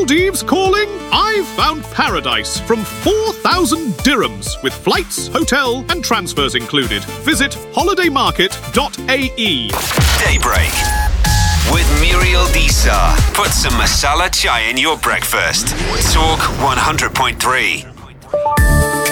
Maldives calling? I've found paradise from 4,000 dirhams with flights, hotel and transfers included. Visit holidaymarket.ae. Daybreak with Muriel Disa. Put some masala chai in your breakfast. Talk 100.3.